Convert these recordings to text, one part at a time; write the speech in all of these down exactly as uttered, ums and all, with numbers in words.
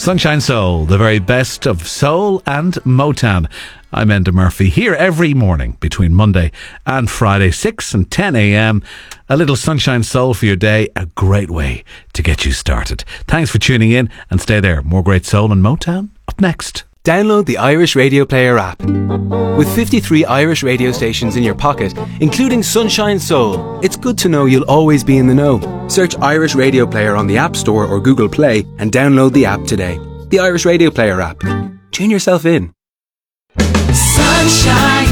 Sunshine Soul, the very best of soul and Motown. I'm Enda Murphy, here every morning between Monday and Friday, six and ten a.m. A little Sunshine Soul for your day, a great way to get you started. Thanks for tuning in and stay there. More great soul and Motown up next. Download the Irish Radio Player app. With fifty-three Irish radio stations in your pocket, including Sunshine Soul, it's good to know you'll always be in the know. Search Irish Radio Player on the App Store or Google Play and download the app today. The Irish Radio Player app. Tune yourself in. Sunshine.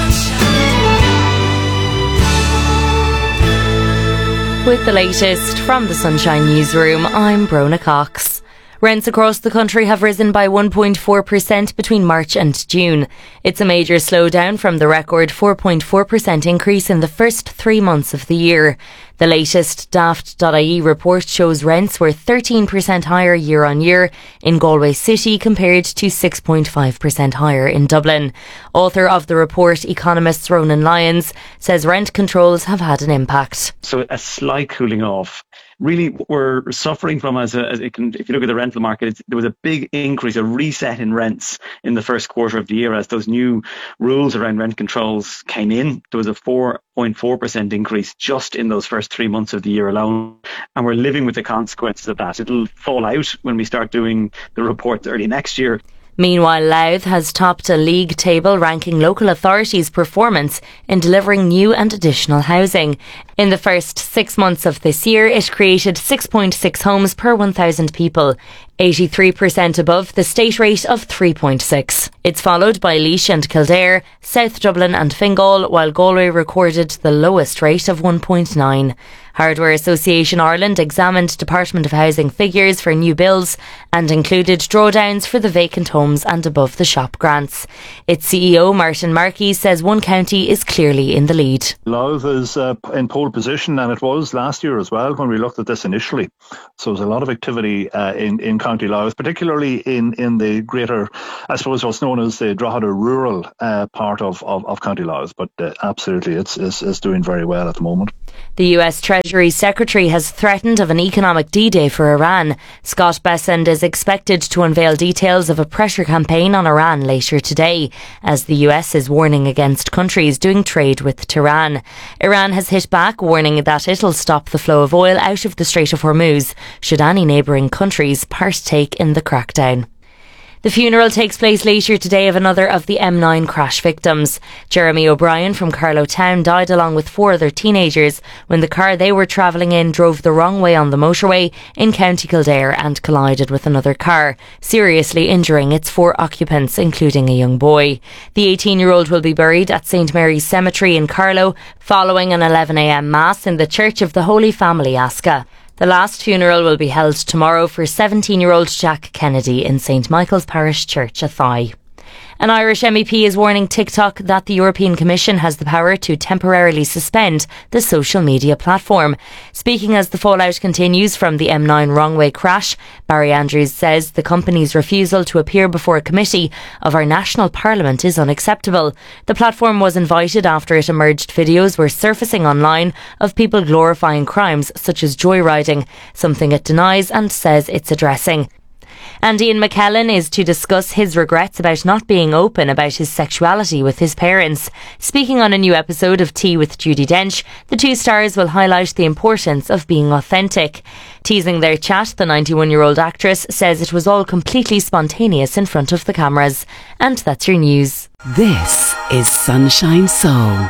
With the latest from the Sunshine Newsroom, I'm Brona Cox. Rents across the country have risen by one point four percent between March and June. It's a major slowdown from the record four point four percent increase in the first three months of the year. The latest daft dot I E report shows rents were thirteen percent higher year on year in Galway City compared to six point five percent higher in Dublin. Author of the report, economist Ronan Lyons, says rent controls have had an impact. So a slight cooling off. Really, what we're suffering from as, a, as it can, if you look at the rental market, it's, there was a big increase, a reset in rents in the first quarter of the year as those new rules around rent controls came in. There was a four point four percent increase just in those first three months of the year alone. And we're living with the consequences of that. It'll fall out when we start doing the reports early next year. Meanwhile, Louth has topped a league table ranking local authorities' performance in delivering new and additional housing. In the first six months of this year, it created six point six homes per one thousand people, eighty-three percent above the state rate of three point six. It's followed by Laois and Kildare, South Dublin and Fingal, while Galway recorded the lowest rate of one point nine. Hardware Association Ireland examined Department of Housing figures for new builds and included drawdowns for the vacant homes and above the shop grants. Its C E O Martin Markey says one county is clearly in the lead. Louth is uh, in pole position, and it was last year as well when we looked at this initially. So there's a lot of activity uh, in, in County Louth, particularly in, in the greater, I suppose what's known as the Drogheda rural uh, part of, of, of County Louth. But uh, absolutely, it's, it's, it's doing very well at the moment. The U S Treasury Secretary has threatened of an economic D-Day for Iran. Scott Bessent is expected to unveil details of a pressure campaign on Iran later today, as the U S is warning against countries doing trade with Tehran. Iran has hit back, warning that it'll stop the flow of oil out of the Strait of Hormuz should any neighbouring countries partake in the crackdown. The funeral takes place later today of another of the M nine crash victims. Jeremy O'Brien from Carlow Town died along with four other teenagers when the car they were travelling in drove the wrong way on the motorway in County Kildare and collided with another car, seriously injuring its four occupants, including a young boy. The eighteen-year-old will be buried at Saint Mary's Cemetery in Carlow following an eleven a.m. Mass in the Church of the Holy Family, Asca. The last funeral will be held tomorrow for seventeen-year-old Jack Kennedy in Saint Michael's Parish Church, Athy. An Irish M E P is warning TikTok that the European Commission has the power to temporarily suspend the social media platform. Speaking as the fallout continues from the M nine wrong-way crash, Barry Andrews says the company's refusal to appear before a committee of our national parliament is unacceptable. The platform was invited after it emerged videos were surfacing online of people glorifying crimes such as joyriding, something it denies and says it's addressing. And Ian McKellen is to discuss his regrets about not being open about his sexuality with his parents. Speaking on a new episode of Tea with Judi Dench, the two stars will highlight the importance of being authentic. Teasing their chat, the ninety-one-year-old actress says it was all completely spontaneous in front of the cameras. And that's your news. This is Sunshine Soul.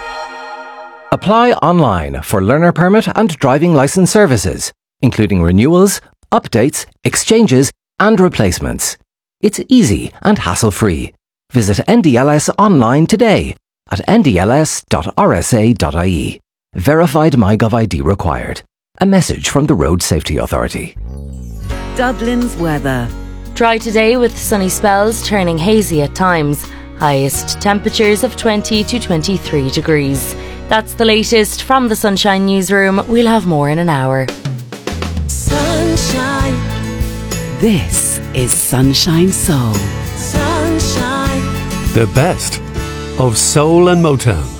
Apply online for learner permit and driving licence services, including renewals, updates, exchanges and replacements. It's easy and hassle-free. Visit N D L S online today at n d l s dot r s a dot i e. Verified MyGov I D required. A message from the Road Safety Authority. Dublin's weather. Dry today with sunny spells turning hazy at times. Highest temperatures of twenty to twenty-three degrees. That's the latest from the Sunshine Newsroom. We'll have more in an hour. Sunshine. This is Sunshine Soul. Sunshine. The best of soul and Motown.